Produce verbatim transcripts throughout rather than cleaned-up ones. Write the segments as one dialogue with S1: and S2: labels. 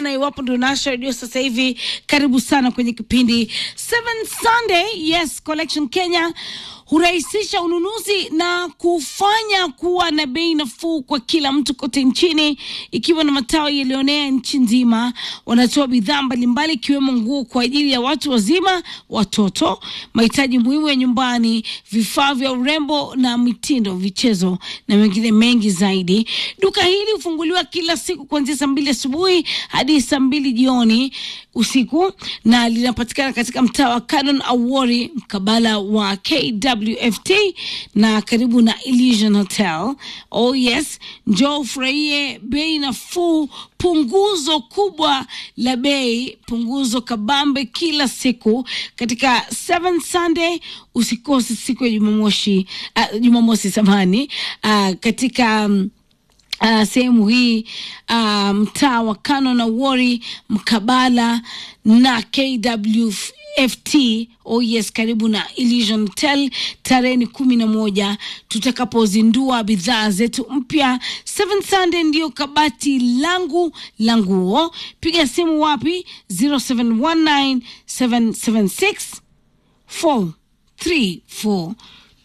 S1: sana. Iwapo ndo nasha radio sasa hivi, karibu sana kwenye kipindi seven Sunday. Yes, Collection Kenya hurahisisha ununuzi na kufanya kuwa na bei nafuu kwa kila mtu kote nchini, ikiwa na matawi yalionea nchi nzima. Wanatoa bidhaa mbalimbali ikiwemo nguo kwa ajili ya watu wazima, watoto, mahitaji muhimu ya nyumbani, vifaa vya urembo na mitindo, vichezo na mengine mengi zaidi. Duka hili hufunguliwa kila siku kuanzia saa mbili asubuhi hadi saa mbili jioni usiku, na linapatikana katika mtaa wa Canon Awori mkabala wa K W F T na karibu na Illusion Hotel. Oh yes, njoo ufurahie bei nafuu, punguzo kubwa la bei, punguzo kabambe kila siku katika seven Sunday. Usikose siku ya Jumamosi, uh, Jumamosi samani, uh, katika um, Uh, sehemu hii uh, mtaa wa Canon Awori mkabala na K W F T. Oh yes, karibu na Illusion Hotel, tarehe ni kumi na moja tutakapozindua bidhaa zetu mpya. seven Sunday ndio kabati langu la nguo. Piga simu wapi? zero seven one nine seven seven six four three four.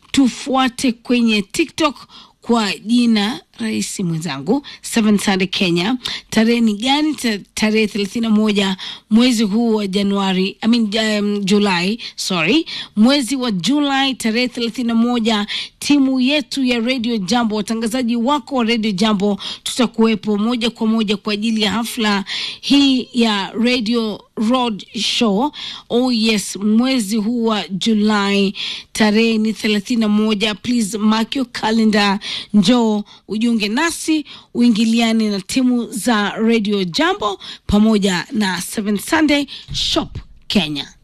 S1: Tufuate kwenye TikTok kwa jina Raisi mwenzangu seven Sunday Kenya. Tarehe ni gani? Tarehe thelathini na moja mwezi huu wa Januari, I mean um, July, sorry. Mwezi wa July tarehe thelathini na moja, timu yetu ya Radio Jambo, watangazaji wako wa Radio Jambo, tutakuwepo moja kwa moja kwa ajili ya hafla hii ya Radio Road Show. Oh yes, mwezi huu wa July tarehe ni thelathini na moja. Please mark your calendar. Njoo ujiunge nasi, uingiliane na timu za Radio Jambo pamoja na seven Sunday Shop Kenya.